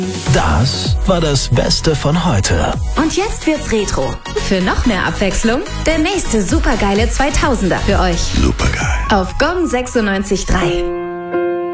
Das war das Beste von heute. Und jetzt wird's Retro. Für noch mehr Abwechslung, der nächste supergeile 2000er für euch. Supergeil. Auf Gong 96.3.